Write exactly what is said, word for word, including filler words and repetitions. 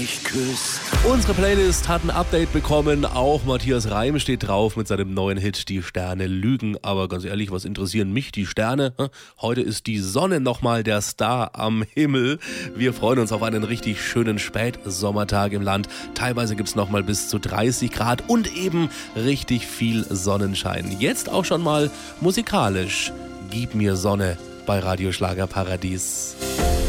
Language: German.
mich küsst. Unsere Playlist hat ein Update bekommen. Auch Matthias Reim steht drauf mit seinem neuen Hit Die Sterne lügen. Aber ganz ehrlich, was interessieren mich die Sterne? Heute ist die Sonne nochmal der Star am Himmel. Wir freuen uns auf einen richtig schönen Spätsommertag im Land. Teilweise gibt's nochmal bis zu dreißig Grad und eben richtig viel Sonnenschein. Jetzt auch schon mal musikalisch. Gib mir Sonne bei Radio Schlager Paradies.